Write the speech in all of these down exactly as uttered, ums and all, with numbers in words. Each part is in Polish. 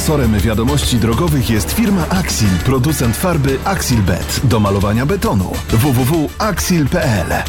Sponsorem wiadomości drogowych jest firma Axil, producent farby Axilbet do malowania betonu. w w w kropka axil kropka p l.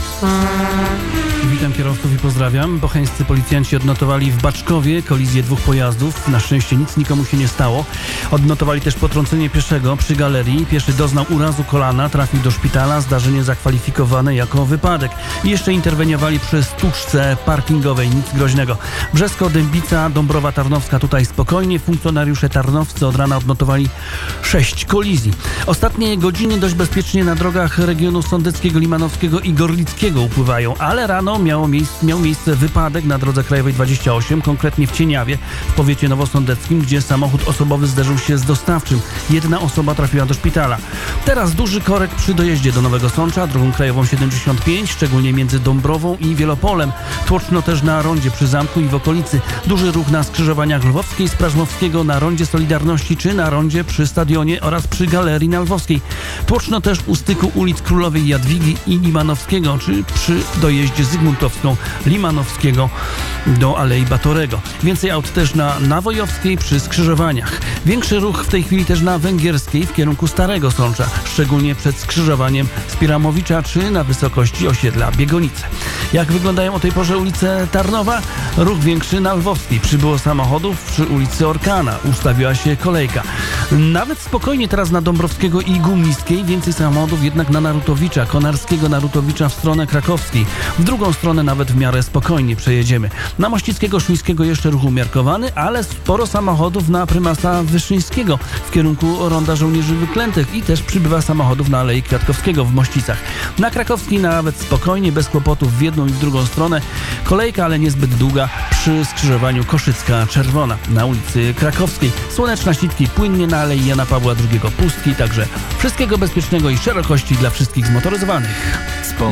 Witam kierowców i pozdrawiam. Bocheńscy policjanci odnotowali w Baczkowie kolizję dwóch pojazdów. Na szczęście nic nikomu się nie stało. Odnotowali też potrącenie pieszego przy galerii. Pieszy doznał urazu kolana, trafił do szpitala. Zdarzenie zakwalifikowane jako wypadek. I jeszcze interweniowali przy stłuczce parkingowej. Nic groźnego. Brzesko, Dębica, Dąbrowa Tarnowska. Tutaj spokojnie. Funkcjonariusze tarnowscy od rana odnotowali sześć kolizji. Ostatnie godziny dość bezpiecznie na drogach regionu sądeckiego, limanowskiego i gorlickiego upływają, ale rano miało miejsce, miał miejsce wypadek na drodze krajowej dwadzieścia osiem, konkretnie w Cieniawie, w powiecie nowosądeckim, gdzie samochód osobowy zderzył się z dostawczym. Jedna osoba trafiła do szpitala. Teraz duży korek przy dojeździe do Nowego Sącza, drogą krajową siedemdziesiąt pięć, szczególnie między Dąbrową i Wielopolem. Tłoczno też na rondzie przy zamku i w okolicy. Duży ruch na skrzyżowaniach Lwowskiej, Sprażmowskiego, na rondzie Solidarności czy na rondzie przy stadionie oraz przy galerii na Lwowskiej. Tłoczno też u styku ulic Królowej Jadwigi i Limanowskiego, czy przy dojeździe Zygmuntowską Limanowskiego do Alei Batorego. Więcej aut też na Nawojowskiej przy skrzyżowaniach. Większy ruch w tej chwili też na Węgierskiej w kierunku Starego Sącza, szczególnie przed skrzyżowaniem Spiramowicza czy na wysokości osiedla Biegonice. Jak wyglądają o tej porze ulice Tarnowa? Ruch większy na Lwowskiej. Przybyło samochodów przy ulicy Orkana. Ustawiła się kolejka. Nawet spokojnie teraz na Dąbrowskiego i Gumniskiej. Więcej samochodów jednak na Narutowicza, Konarskiego Narutowicza w stronę krakowskiej. W drugą stronę nawet w miarę spokojnie przejedziemy. Na Mościckiego, Szujskiego jeszcze ruch umiarkowany, ale sporo samochodów na Prymasa Wyszyńskiego w kierunku Ronda Żołnierzy Wyklętych i też przybywa samochodów na Alei Kwiatkowskiego w Mościcach. Na Krakowskiej nawet spokojnie, bez kłopotów w jedną i w drugą stronę. Kolejka, ale niezbyt długa przy skrzyżowaniu Koszycka-Czerwona na ulicy Krakowskiej. Słoneczna Sitki płynnie na Alei Jana Pawła drugiego Pustki, także wszystkiego bezpiecznego i szerokości dla wszystkich zmotoryzowanych.